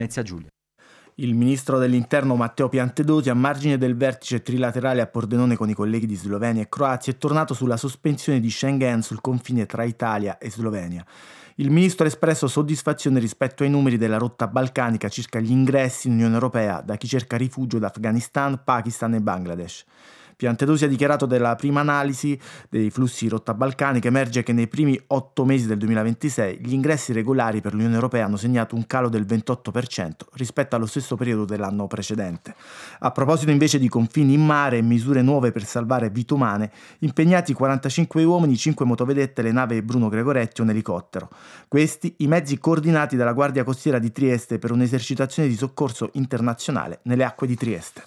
Venezia Giulia. Il ministro dell'Interno Matteo Piantedosi, a margine del vertice trilaterale a Pordenone con i colleghi di Slovenia e Croazia, è tornato sulla sospensione di Schengen sul confine tra Italia e Slovenia. Il ministro ha espresso soddisfazione rispetto ai numeri della rotta balcanica circa gli ingressi in Unione Europea da chi cerca rifugio da Afghanistan, Pakistan e Bangladesh. Piantedosi ha dichiarato della prima analisi dei flussi di rotta balcanica emerge che nei primi 8 mesi del 2026 gli ingressi regolari per l'Unione Europea hanno segnato un calo del 28% rispetto allo stesso periodo dell'anno precedente. A proposito invece di confini in mare e misure nuove per salvare vite umane, impegnati 45 uomini, 5 motovedette, le navi Bruno Gregoretti e un elicottero. Questi i mezzi coordinati dalla Guardia Costiera di Trieste per un'esercitazione di soccorso internazionale nelle acque di Trieste.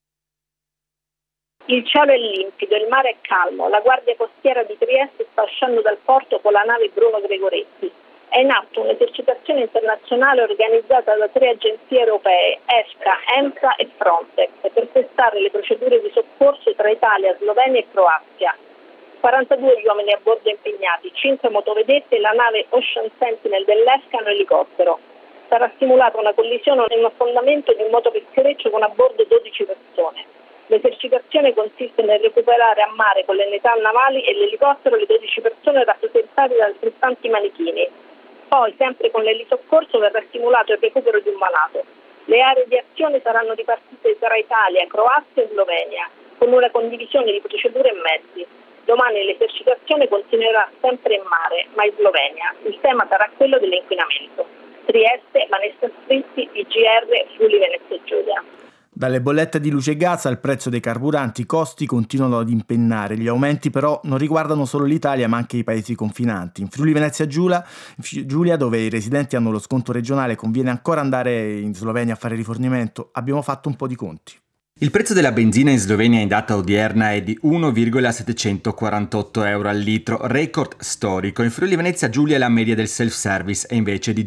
Il cielo è limpido, il mare è calmo, la Guardia Costiera di Trieste sta uscendo dal porto con la nave Bruno Gregoretti. È in atto un'esercitazione internazionale organizzata da 3 agenzie europee, EFCA, EMSA e Frontex, per testare le procedure di soccorso tra Italia, Slovenia e Croazia. 42 gli uomini a bordo impegnati, 5 motovedette e la nave Ocean Sentinel dell'EFCA e un elicottero. Sarà simulata una collisione e un affondamento di un motopeschereccio con a bordo 12 persone. L'esercitazione consiste nel recuperare a mare con le unità navali e l'elicottero le 12 persone rappresentate da altrettanti manichini. Poi, sempre con l'elisoccorso, verrà simulato il recupero di un malato. Le aree di azione saranno ripartite tra Italia, Croazia e Slovenia, con una condivisione di procedure e mezzi. Domani l'esercitazione continuerà sempre in mare, ma in Slovenia. Il tema sarà quello dell'inquinamento. Trieste, Vanessa Stritti, PGR, Friuli Venezia Giulia. Dalle bollette di luce e gas al prezzo dei carburanti, i costi continuano ad impennare. Gli aumenti però non riguardano solo l'Italia ma anche i paesi confinanti. In Friuli Venezia Giulia, dove i residenti hanno lo sconto regionale, conviene ancora andare in Slovenia a fare rifornimento, abbiamo fatto un po' di conti. Il prezzo della benzina in Slovenia in data odierna è di 1,748 euro al litro, record storico. In Friuli Venezia Giulia la media del self-service è invece di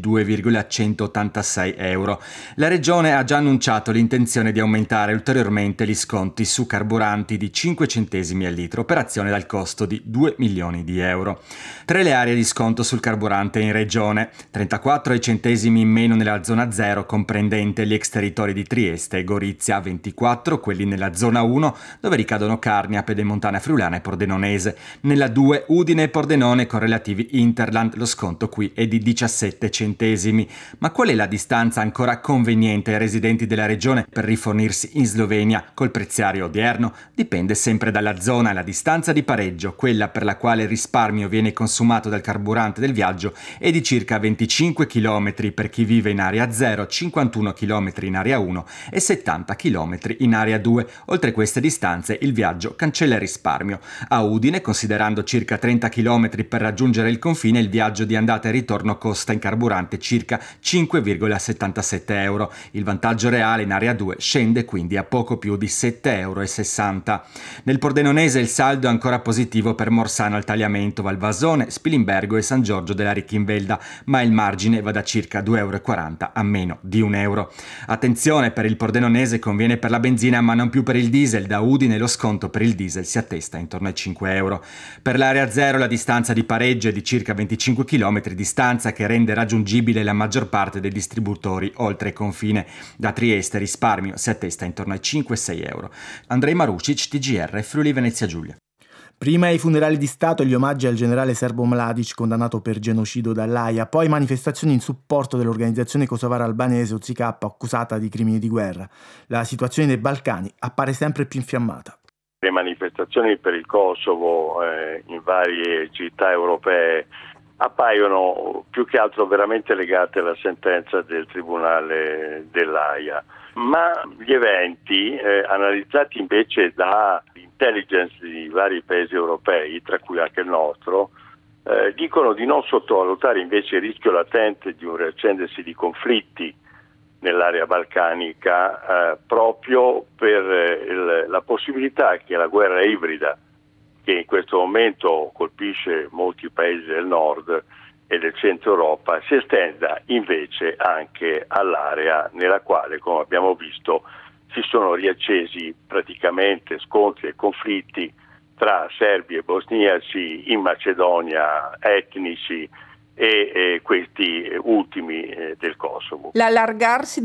2,186 euro. La regione ha già annunciato l'intenzione di aumentare ulteriormente gli sconti su carburanti di 5 centesimi al litro, operazione dal costo di 2 milioni di euro. 3 le aree di sconto sul carburante in regione, 34 centesimi in meno nella zona 0 comprendente gli ex territori di Trieste e Gorizia, 24 quelli nella zona 1 dove ricadono Carnia, Pedemontana Friulana e Pordenonese. Nella 2 Udine e Pordenone con relativi Interland lo sconto qui è di 17 centesimi. Ma qual è la distanza ancora conveniente ai residenti della regione per rifornirsi in Slovenia col preziario odierno? Dipende sempre dalla zona e la distanza di pareggio, quella per la quale il risparmio viene consumato dal carburante del viaggio è di circa 25 km per chi vive in area 0, 51 km in area 1 e 70 km in area 2. Oltre queste distanze il viaggio cancella il risparmio. A Udine, considerando circa 30 km per raggiungere il confine, il viaggio di andata e ritorno costa in carburante circa 5,77 euro. Il vantaggio reale in area 2 scende quindi a poco più di 7,60 euro. Nel Pordenonese il saldo è ancora positivo per Morsano al Tagliamento, Valvasone, Spilimbergo e San Giorgio della Ricchinvelda, ma il margine va da circa 2,40 euro a meno di 1 euro. Attenzione, per il Pordenonese conviene per la benzina ma non più per il diesel. Da Udine lo sconto per il diesel si attesta intorno ai 5 euro. Per l'area 0 la distanza di pareggio è di circa 25 km, distanza che rende raggiungibile la maggior parte dei distributori oltre confine. Da Trieste risparmio si attesta intorno ai 5-6 euro. Andrei Marušić, TGR, Friuli Venezia Giulia. Prima i funerali di Stato e gli omaggi al generale serbo Mladic, condannato per genocidio dall'Aia, poi manifestazioni in supporto dell'organizzazione kosovara albanese OZK, accusata di crimini di guerra. La situazione nei Balcani appare sempre più infiammata. Le manifestazioni per il Kosovo in varie città europee appaiono più che altro veramente legate alla sentenza del Tribunale dell'Aia, ma gli eventi analizzati invece da intelligence di vari paesi europei, tra cui anche il nostro, dicono di non sottovalutare invece il rischio latente di un riaccendersi di conflitti nell'area balcanica proprio per la possibilità che la guerra ibrida, che in questo momento colpisce molti paesi del nord e del centro Europa, si estenda invece anche all'area nella quale, come abbiamo visto, si sono riaccesi praticamente scontri e conflitti tra serbi e bosniaci, in Macedonia etnici e questi ultimi del Kosovo. L'allargarsi